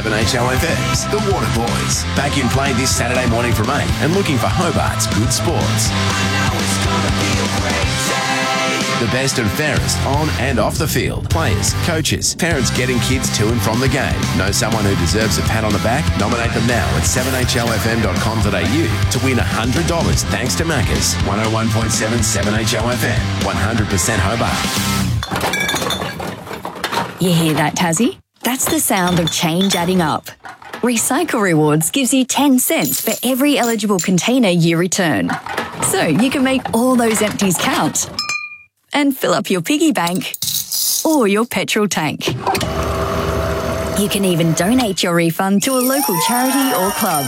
7HOFM's The Water Boys. Back in play this Saturday morning from 8 and looking for Hobart's good sports. The best and fairest on and off the field. Players, coaches, parents getting kids to and from the game. Know someone who deserves a pat on the back? Nominate them now at 7HOFM.com.au to win $100 thanks to Macca's. 101.7 7HOFM. 100% Hobart. You hear that, Tassie? That's the sound of change adding up. Recycle Rewards gives you 10 cents for every eligible container you return. So you can make all those empties count and fill up your piggy bank or your petrol tank. You can even donate your refund to a local charity or club.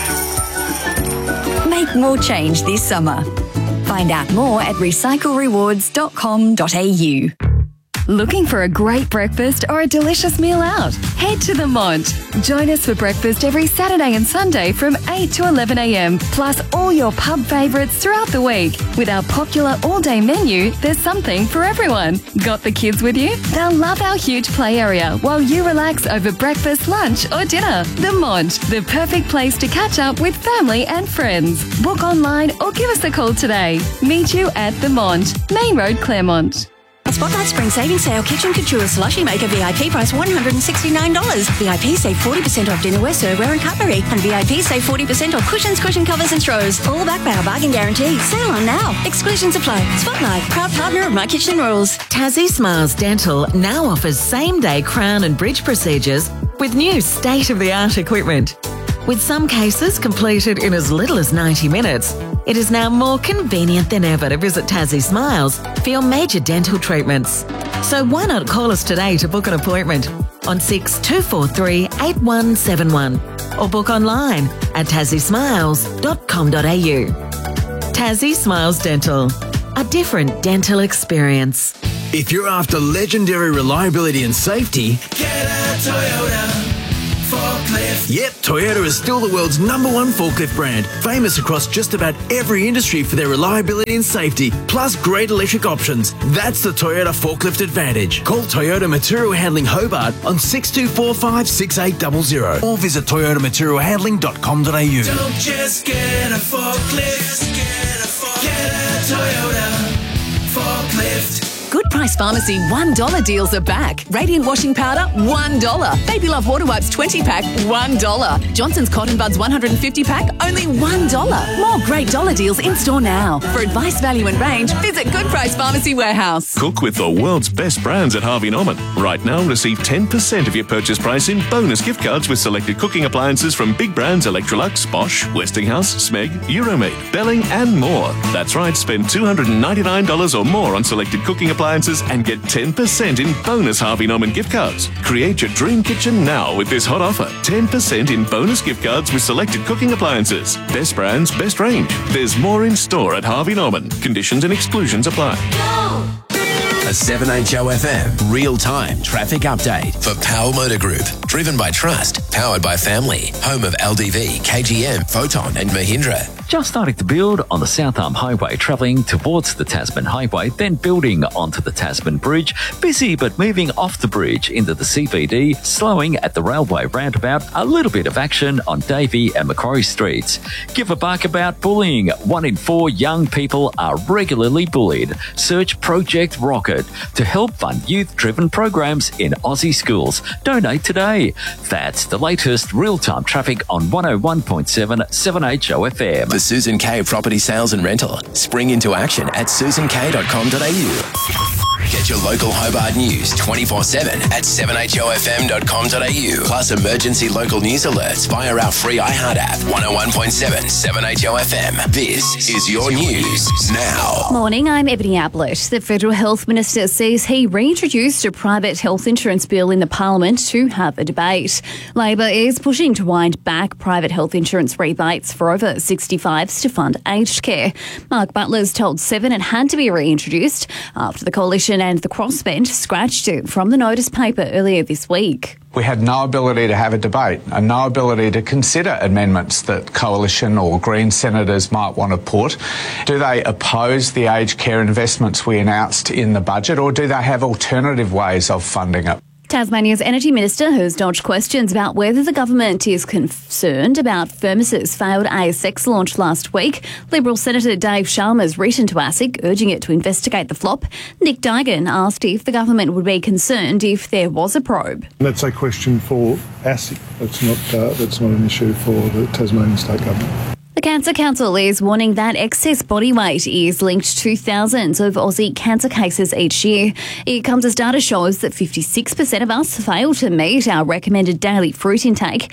Make more change this summer. Find out more at recyclerewards.com.au. Looking for a great breakfast or a delicious meal out? Head to the Mont. Join us for breakfast every Saturday and Sunday from 8 to 11 a.m, plus all your pub favourites throughout the week. With our popular all-day menu, there's something for everyone. Got the kids with you? They'll love our huge play area while you relax over breakfast, lunch or dinner. The Mont, the perfect place to catch up with family and friends. Book online or give us a call today. Meet you at the Mont, Main Road, Claremont. Spotlight Spring Savings Sale Kitchen Couture Slushy Maker VIP price $169. VIP save 40% off dinnerware, serveware and cutlery. And VIP save 40% off cushions, cushion covers and throws. All backed by our bargain guarantee. Sale on now. Exclusions apply. Spotlight, proud partner of My Kitchen Rules. Tassie Smiles Dental now offers same-day crown and bridge procedures with new state-of-the-art equipment. With some cases completed in as little as 90 minutes, it is now more convenient than ever to visit Tassie Smiles for your major dental treatments. So why not call us today to book an appointment on 6243 8171 or book online at tassiesmiles.com.au. Tassie Smiles Dental, a different dental experience. If you're after legendary reliability and safety, get a Toyota forklift. Yep, Toyota is still the world's #1 forklift brand, famous across just about every industry for their reliability and safety, plus great electric options. That's the Toyota Forklift Advantage. Call Toyota Material Handling Hobart on 6245 6800 or visit toyotamaterialhandling.com.au. Don't just get a forklift, get a Toyota forklift. Good Price Pharmacy $1 deals are back. Radiant washing powder $1. Baby Love water wipes 20-pack $1. Johnson's Cotton Buds 150-pack only $1. More great dollar deals in store now. For advice, value and range, visit Good Price Pharmacy Warehouse. Cook with the world's best brands at Harvey Norman. Right now, receive 10% of your purchase price in bonus gift cards with selected cooking appliances from big brands Electrolux, Bosch, Westinghouse, Smeg, Euromade, Belling and more. That's right, spend $299 or more on selected cooking appliances and get 10% in bonus Harvey Norman gift cards. Create your dream kitchen now with this hot offer. 10% in bonus gift cards with selected cooking appliances. Best brands, best range. There's more in store at Harvey Norman. Conditions and exclusions apply. A 7HOFM real-time traffic update for Powell Motor Group. Driven by trust, powered by family. Home of LDV, KGM, Photon and Mahindra. Just starting to build on the South Arm Highway, travelling towards the Tasman Highway, then building onto the Tasman Bridge. Busy but moving off the bridge into the CBD, slowing at the railway roundabout. A little bit of action on Davey and Macquarie Streets. Give a buck about bullying. 1 in 4 young people are regularly bullied. Search Project Rocket to help fund youth-driven programs in Aussie schools. Donate today. That's the latest real-time traffic on 101.7 7HOFM. For Susan K Property Sales and Rental. Spring into action at susank.com.au. Get your local Hobart news 24/7 at 7HOFM.com.au. Plus emergency local news alerts via our free iHeart app. 101.7 7HOFM. This is your news now. Morning, I'm Ebony Ablett. The Federal Health Minister says he reintroduced a private health insurance bill in the Parliament to have a debate. Labor is pushing to wind back private health insurance rebates for over 65s to fund aged care. Mark Butler's told Seven it had to be reintroduced after the Coalition and the Crossbench scratched it from the notice paper earlier this week. We had no ability to have a debate and no ability to consider amendments that Coalition or Green senators might want to put. Do they oppose the aged care investments we announced in the budget, or do they have alternative ways of funding it? Tasmania's Energy Minister has dodged questions about whether the government is concerned about Firmus's failed ASX launch last week. Liberal Senator Dave Sharma's written to ASIC urging it to investigate the flop. Nick Duigan asked if the government would be concerned if there was a probe. That's a question for ASIC. That's not an issue for the Tasmanian State Government. The Cancer Council is warning that excess body weight is linked to thousands of Aussie cancer cases each year. It comes as data shows that 56% of us fail to meet our recommended daily fruit intake.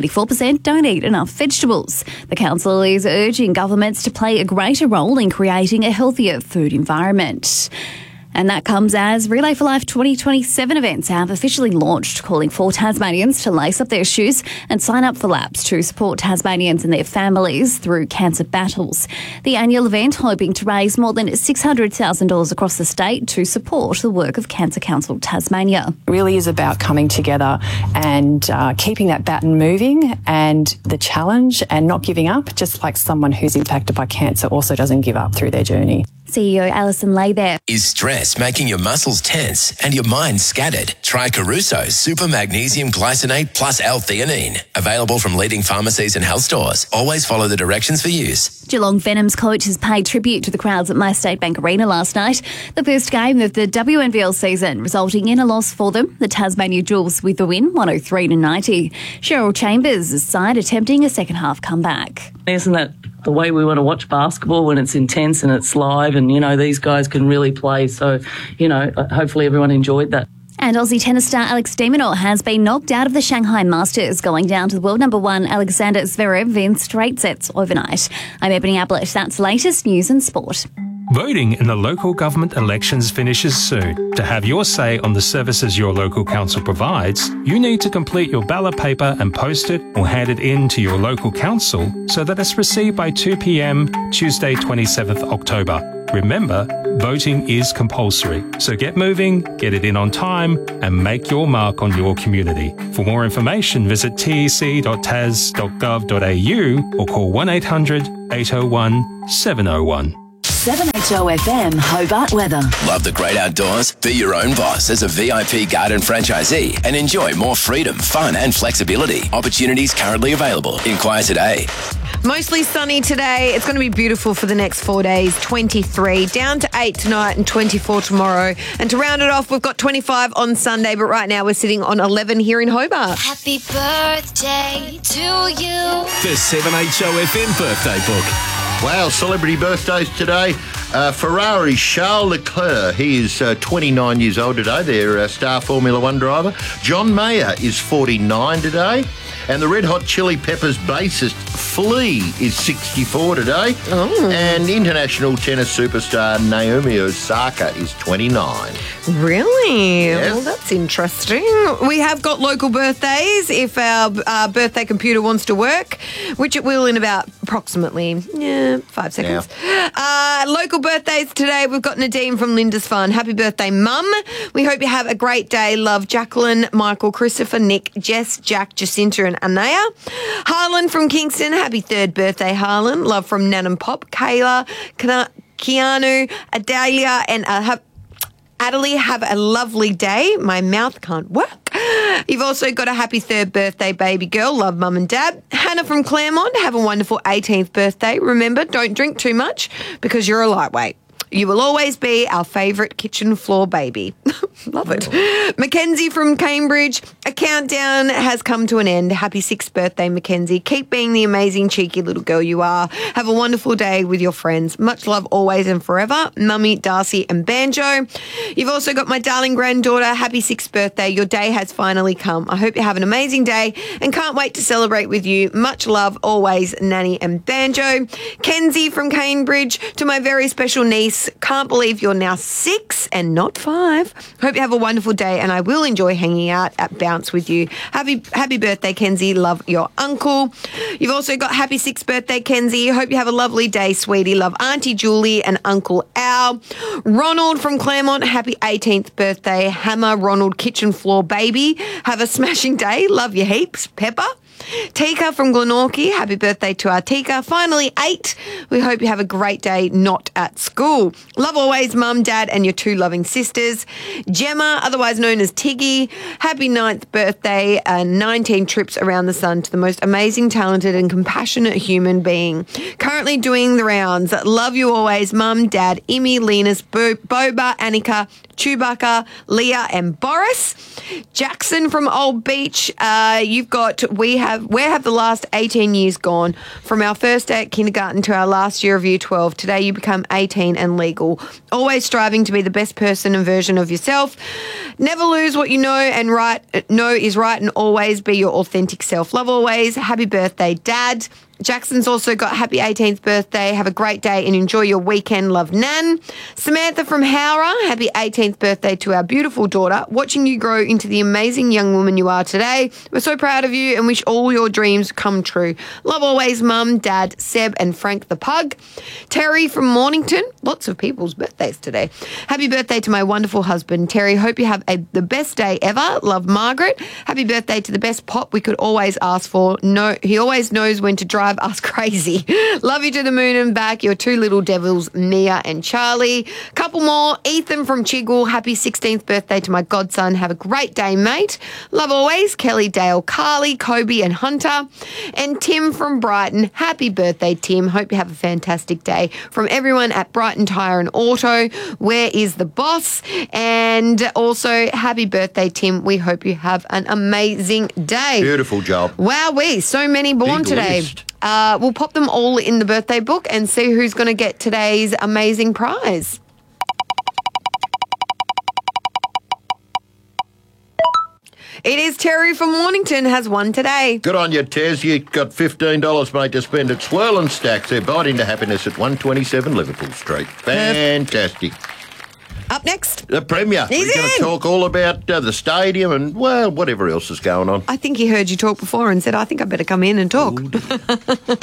94% don't eat enough vegetables. The council is urging governments to play a greater role in creating a healthier food environment. And that comes as Relay for Life 2027 events have officially launched, calling for Tasmanians to lace up their shoes and sign up for laps to support Tasmanians and their families through cancer battles. The annual event hoping to raise more than $600,000 across the state to support the work of Cancer Council Tasmania. It really is about coming together and keeping that baton moving and the challenge and not giving up, just like someone who's impacted by cancer also doesn't give up through their journey. CEO Alison Lay there. Is stress making your muscles tense and your mind scattered? Try Caruso's Super Magnesium Glycinate plus L-theanine. Available from leading pharmacies and health stores. Always follow the directions for use. Geelong Venom's coach has paid tribute to the crowds at MyState Bank Arena last night. The first game of the WNBL season, resulting in a loss for them. The Tasmania Jewels with the win, 103-90. Cheryl Chambers' side attempting a second half comeback. Isn't that the way we want to watch basketball, when it's intense and it's live and, these guys can really play. So, hopefully everyone enjoyed that. And Aussie tennis star Alex de Minaur has been knocked out of the Shanghai Masters, going down to the world number one Alexander Zverev in straight sets overnight. I'm Ebony Ablett. That's the latest news and sport. Voting in the local government elections finishes soon. To have your say on the services your local council provides, you need to complete your ballot paper and post it or hand it in to your local council so that it's received by 2 p.m. Tuesday 27th October. Remember, voting is compulsory, so get moving, get it in on time, and make your mark on your community. For more information, visit tec.tas.gov.au or call 1-800-801-701. 7HOFM Hobart weather. Love the great outdoors? Be your own boss as a VIP garden franchisee and enjoy more freedom, fun and flexibility. Opportunities currently available. Inquire today. Mostly sunny today. It's going to be beautiful for the next 4 days. 23, down to 8 tonight and 24 tomorrow. And to round it off, we've got 25 on Sunday, but right now we're sitting on 11 here in Hobart. Happy birthday to you. The 7HOFM birthday book. Wow, celebrity birthdays today. Ferrari Charles Leclerc, he is 29 years old today, their star Formula One driver. John Mayer is 49 today. And the Red Hot Chili Peppers bassist Flea is 64 today. Oh. And international tennis superstar Naomi Osaka is 29. Really? Yes. Well, that's interesting. We have got local birthdays if our birthday computer wants to work, which it will in about approximately 5 seconds. Local birthdays today, we've got Nadine from Lindisfarne. Happy birthday, Mum. We hope you have a great day. Love Jacqueline, Michael, Christopher, Nick, Jess, Jack, Jacinta and Anaya. Harlan from Kingston. Happy 3rd birthday, Harlan. Love from Nan and Pop. Kayla, Keanu, Adalia and Adelie, have a lovely day. My mouth can't work. You've also got a happy 3rd birthday, baby girl. Love Mum and Dad. Hannah from Claremont, have a wonderful 18th birthday. Remember, don't drink too much because you're a lightweight. You will always be our favourite kitchen floor baby. Love it. Mackenzie from Cambridge. A countdown has come to an end. Happy 6th birthday, Mackenzie. Keep being the amazing, cheeky little girl you are. Have a wonderful day with your friends. Much love always and forever. Mummy, Darcy and Banjo. You've also got my darling granddaughter. Happy 6th birthday. Your day has finally come. I hope you have an amazing day and can't wait to celebrate with you. Much love always, Nanny and Banjo. Kenzie from Cambridge. To my very special niece. Can't believe you're now 6 and not 5. Hope you have a wonderful day and I will enjoy hanging out at Bounce with you. Happy birthday, Kenzie. Love your uncle. You've also got happy 6th birthday, Kenzie. Hope you have a lovely day, sweetie. Love Auntie Julie and Uncle Al. Ronald from Claremont. Happy 18th birthday. Hammer, Ronald, kitchen floor baby. Have a smashing day. Love you heaps. Pepper. Tika from Glenorchy, happy birthday to our Tika. Finally, 8. We hope you have a great day not at school. Love always, Mum, Dad, and your 2 loving sisters. Gemma, otherwise known as Tiggy, happy 9th birthday and 19 trips around the sun to the most amazing, talented, and compassionate human being. Currently doing the rounds. Love you always, Mum, Dad, Imi, Linus, Boba, Annika, Chewbacca, Leah, and Boris. Jackson from Old Beach, you've got, where have the last 18 years gone? From our first day at kindergarten to our last year of year 12. Today you become 18 and legal. Always striving to be the best person and version of yourself. Never lose what you know and know is right, and always be your authentic self. Love always. Happy birthday, Dad. Jackson's also got happy 18th birthday. Have a great day and enjoy your weekend. Love, Nan. Samantha from Howrah, happy 18th birthday to our beautiful daughter. Watching you grow into the amazing young woman you are today. We're so proud of you and wish all your dreams come true. Love always, Mum, Dad, Seb, and Frank the pug. Terry from Mornington. Lots of people's birthdays today. Happy birthday to my wonderful husband, Terry. Hope you have the best day ever. Love, Margaret. Happy birthday to the best pop we could always ask for. No, he always knows when to drive us crazy. Love you to the moon and back. Your 2 little devils, Mia and Charlie. Couple more. Ethan from Chigwell. Happy 16th birthday to my godson. Have a great day, mate. Love always. Kelly, Dale, Carly, Kobe, and Hunter. And Tim from Brighton. Happy birthday, Tim. Hope you have a fantastic day. From everyone at Brighton Tyre and Auto. Where is the boss? And also, happy birthday, Tim. We hope you have an amazing day. Beautiful job. Wowee, so many born Big today. list. We'll pop them all in the birthday book and see who's going to get today's amazing prize. It is Terry from Mornington has won today. Good on you, Tez. You got $15, mate, to spend at Swirl and Stacks. They're Bite into Happiness at 127 Liverpool Street. Fantastic. Up next, the Premier. He's We're going to in. talk all about the stadium and, well, whatever else is going on. I think he heard you talk before and said, I think I better come in and talk.